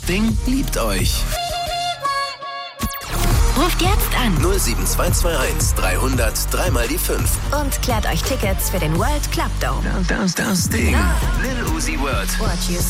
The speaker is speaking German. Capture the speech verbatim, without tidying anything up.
Ding liebt euch. Ruft jetzt an null sieben zwei zwei eins dreihundert dreimal die fünf. und klärt euch Tickets für den World Club Dome. Das, das Ding. Lil Uzi Vert. What you